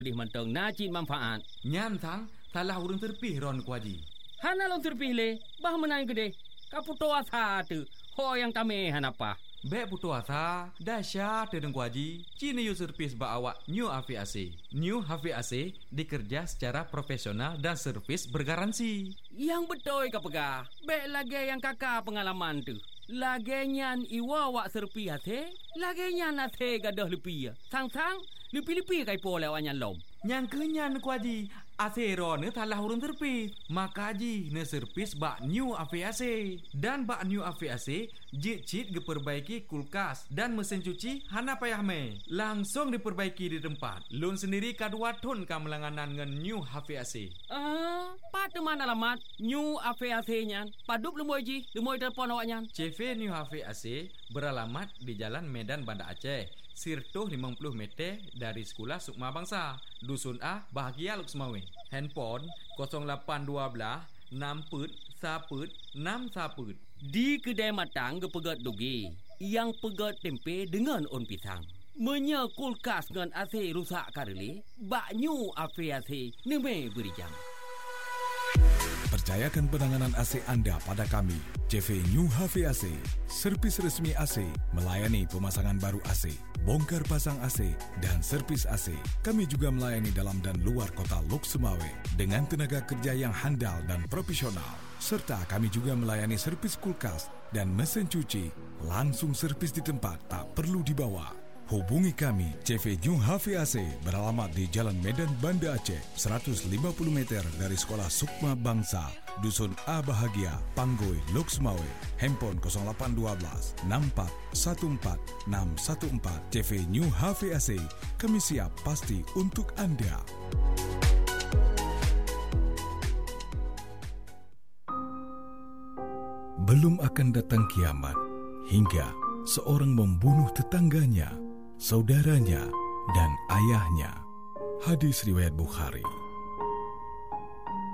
Dih mentong najin manfaat. Nyan tang, salah urun terpih ron ku haji. Hana long terpih le, bah menang gede. Kaputo asa tu, ho yang kami hanapa. Bek putu asa, dahsyat dedeng ku haji. Cina yu servis ba awak New HVAC. New HVAC dikerja secara profesional dan servis bergaransi. Yang betul ka pegah. Bek lagi yang kakak pengalaman tu. Lagi nyan iwa wak serpi hati. Lagi nyan hati gadah lepi. Sang-sang, lepi-lepi kai po lewat nyan lom. Yang kenyan ku haji, asero ne talah urun terpih. Maka haji ne servis bak New HVAC. Dan bak New HVAC, jit-jit diperbaiki kulkas dan mesin cuci hana payah me. Langsung diperbaiki di tempat. Lun sendiri kadua ton kamelanganan ngan New HVAC. Pada mana alamat New HVAC nyan? Padup lemoi ji, lemoi telefon awak nyan. CV New HVAC beralamat di Jalan Medan Banda Aceh. Sirtuh 50 meter dari Sekolah Sukma Bangsa, Dusun A, Bahagia Luksmawe. Handphone 0812 6 Di kedai matang ke pegat dogi, yang pegat tempe dengan on pisang. Menya kulkas dengan AC rusak kareli, bak New HVAC neme berijam. Percayakan penanganan AC anda pada kami, CV New HVAC, servis resmi AC, melayani pemasangan baru AC, bongkar pasang AC, dan servis AC. Kami juga melayani dalam dan luar kota Lok Sumawe dengan tenaga kerja yang handal dan profesional. Serta kami juga melayani servis kulkas dan mesin cuci, langsung servis di tempat, tak perlu dibawa. Hubungi kami, CV New HVAC beralamat di Jalan Medan Banda Aceh, 150 meter dari Sekolah Sukma Bangsa, Dusun A Bahagia, Panggoi, Lok Sumawe. Handphone 0812 6414 614. CV New HVAC, kami siap pasti untuk anda. Belum akan datang kiamat hingga seorang membunuh tetangganya, saudaranya, dan ayahnya. Hadis riwayat Bukhari.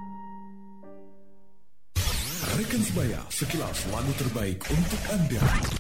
Rekan sebaya, sekilas lagu terbaik untuk anda.